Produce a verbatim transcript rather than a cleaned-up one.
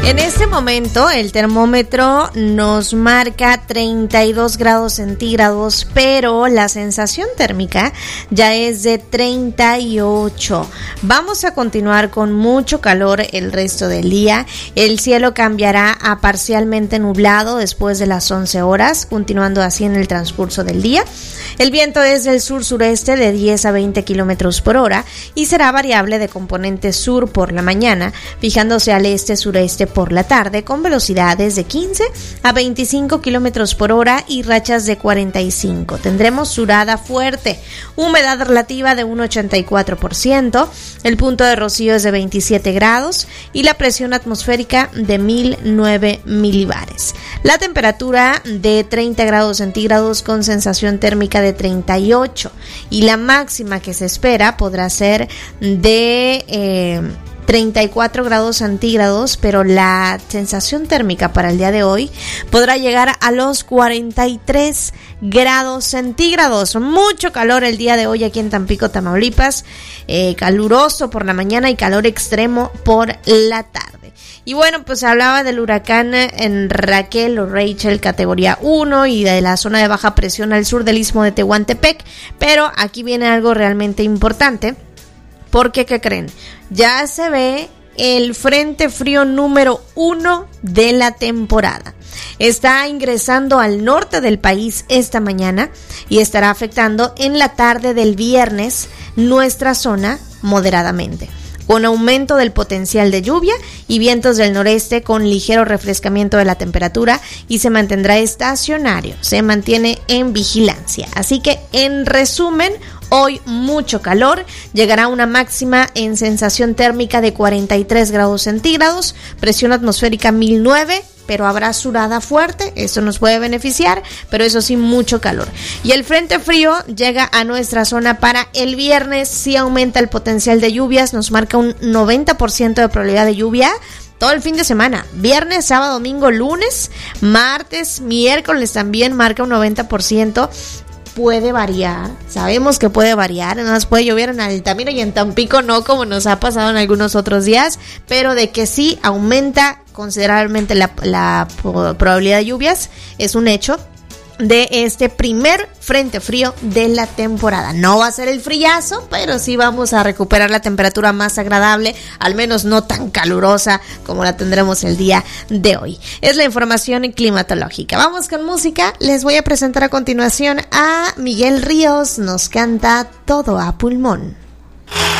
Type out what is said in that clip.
En este momento el termómetro nos marca treinta y dos grados centígrados, pero la sensación térmica ya es de treinta y ocho. Vamos a continuar con mucho calor el resto del día. El cielo cambiará a parcialmente nublado después de las once horas, continuando así en el transcurso del día. El viento es del sur-sureste de diez a veinte kilómetros por hora y será variable de componente sur por la mañana, fijándose al este-sureste por la tarde con velocidades de quince a veinticinco kilómetros por hora y rachas de cuarenta y cinco. Tendremos surada fuerte, humedad relativa de un ochenta y cuatro por ciento, el punto de rocío es de veintisiete grados y la presión atmosférica de mil nueve milibares. La temperatura de treinta grados centígrados con sensación térmica de treinta y ocho y la máxima que se espera podrá ser de eh, treinta y cuatro grados centígrados, pero la sensación térmica para el día de hoy podrá llegar a los cuarenta y tres grados centígrados. Mucho calor el día de hoy aquí en Tampico, Tamaulipas, eh, caluroso por la mañana y calor extremo por la tarde. Y bueno, pues hablaba del huracán en Raquel o Rachel categoría uno y de la zona de baja presión al sur del istmo de Tehuantepec, pero aquí viene algo realmente importante, porque ¿qué creen? Ya se ve el frente frío número uno de la temporada. Está ingresando al norte del país esta mañana y estará afectando en la tarde del viernes nuestra zona moderadamente, con aumento del potencial de lluvia y vientos del noreste con ligero refrescamiento de la temperatura y se mantendrá estacionario, se mantiene en vigilancia. Así que en resumen, hoy mucho calor, llegará una máxima en sensación térmica de cuarenta y tres grados centígrados, presión atmosférica mil nueve, pero habrá surada fuerte, eso nos puede beneficiar, pero eso sí, mucho calor. Y el frente frío llega a nuestra zona para el viernes, sí aumenta el potencial de lluvias, nos marca un noventa por ciento de probabilidad de lluvia todo el fin de semana, viernes, sábado, domingo, lunes, martes, miércoles también marca un noventa por ciento. Puede variar, sabemos que puede variar, nada más puede llover en Altamira y en Tampico no, como nos ha pasado en algunos otros días, pero de que sí aumenta considerablemente la, la probabilidad de lluvias, es un hecho de este primer frente frío de la temporada. No va a ser el frillazo, pero sí vamos a recuperar la temperatura más agradable, al menos no tan calurosa como la tendremos el día de hoy. Es la información climatológica. Vamos con música. Les voy a presentar a continuación a Miguel Ríos. Nos canta Todo a Pulmón.